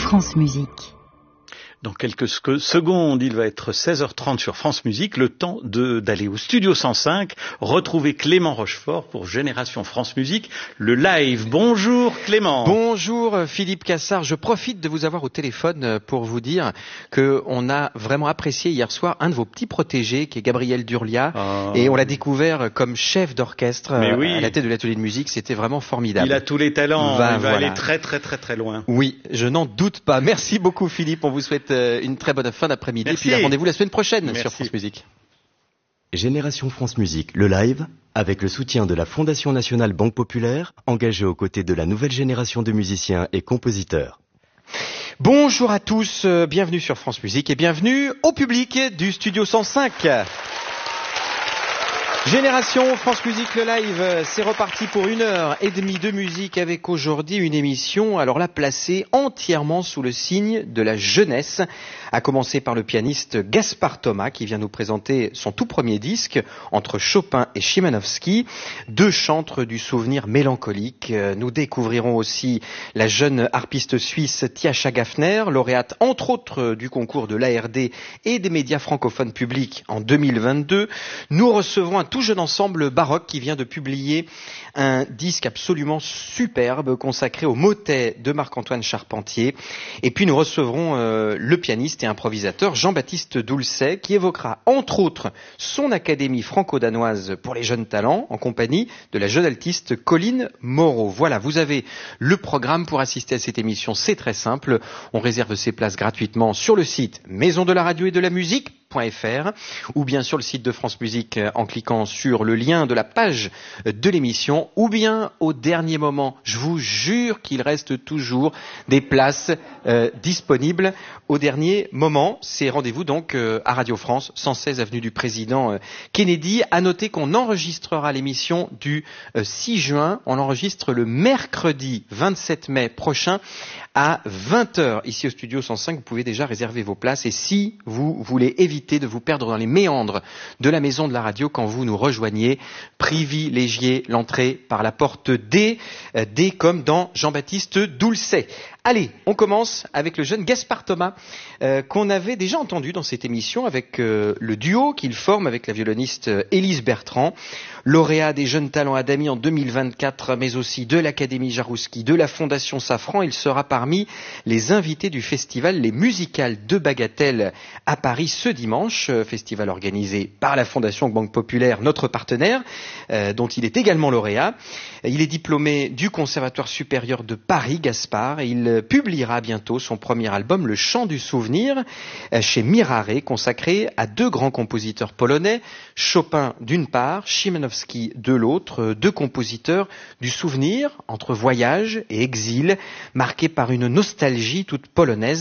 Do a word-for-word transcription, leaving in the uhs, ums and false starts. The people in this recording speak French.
France Musique. Dans quelques secondes, il va être seize heures trente sur France Musique, le temps de, d'aller au Studio cent cinq, retrouver Clément Rochefort pour Génération France Musique, le live. Bonjour Clément. Bonjour Philippe Cassard, je profite de vous avoir au téléphone pour vous dire qu'on a vraiment apprécié hier soir un de vos petits protégés qui est Gabriel Durlia, oh. Et on l'a découvert comme chef d'orchestre oui. à la tête de l'atelier de musique, c'était vraiment formidable. Il a tous les talents, ben, il va voilà. aller très très très très loin. Oui, je n'en doute pas. Merci beaucoup Philippe, on vous souhaite une très bonne fin d'après-midi. Merci. Et puis rendez-vous la semaine prochaine Merci. sur France Musique. Génération France Musique, le live, avec le soutien de la Fondation Nationale Banque Populaire, engagée aux côtés de la nouvelle génération de musiciens et compositeurs. Bonjour à tous, euh, bienvenue sur France Musique et bienvenue au public du Studio cent cinq. Génération France Musique le live, c'est reparti pour une heure et demie de musique avec aujourd'hui une émission, alors là placée entièrement sous le signe de la jeunesse, à commencer par le pianiste Gaspard Thomas qui vient nous présenter son tout premier disque entre Chopin et Chimanovski, deux chantres du souvenir mélancolique. Nous découvrirons aussi la jeune harpiste suisse Tiascha Gaffner, lauréate entre autres du concours de l'A R D et des médias francophones publics en deux mille vingt-deux. Nous recevrons un tout jeune ensemble baroque qui vient de publier un disque absolument superbe consacré au motet de Marc-Antoine Charpentier. Et puis nous recevrons euh, le pianiste et improvisateur Jean-Baptiste Doulcet qui évoquera entre autres son académie franco-danoise pour les jeunes talents en compagnie de la jeune altiste Colline Moreau. Voilà, vous avez le programme pour assister à cette émission, c'est très simple. On réserve ses places gratuitement sur le site Maison de la radio et de la musique .fr ou bien sur le site de France Musique en cliquant sur le lien de la page de l'émission ou bien au dernier moment. Je vous jure qu'il reste toujours des places euh, disponibles au dernier moment. C'est rendez-vous donc euh, à Radio France, cent seize avenue du Président euh, Kennedy. À noter qu'on enregistrera l'émission du euh, six juin. On l'enregistre le mercredi vingt-sept mai prochain à vingt heures ici au Studio cent cinq. Vous pouvez déjà réserver vos places et si vous voulez éviter de vous perdre dans les méandres de la maison de la radio quand vous nous rejoignez, privilégiez l'entrée par la porte D, euh, D comme dans Jean-Baptiste Doulcet. Allez, on commence avec le jeune Gaspard Thomas euh, qu'on avait déjà entendu dans cette émission avec euh, le duo qu'il forme avec la violoniste euh, Élise Bertrand, lauréat des Jeunes Talents Adami en deux mille vingt-quatre, mais aussi de l'Académie Jarouski, de la Fondation Safran. Il sera parmi les invités du festival Les Musicales de Bagatelle à Paris ce dimanche, euh, festival organisé par la Fondation Banque Populaire, notre partenaire, euh, dont il est également lauréat. Il est diplômé du Conservatoire supérieur de Paris, Gaspard, et il publiera bientôt son premier album, Le Chant du Souvenir, chez Mirare, consacré à deux grands compositeurs polonais, Chopin d'une part, Chimanovski de l'autre, deux compositeurs du souvenir entre voyage et exil, marqués par une nostalgie toute polonaise.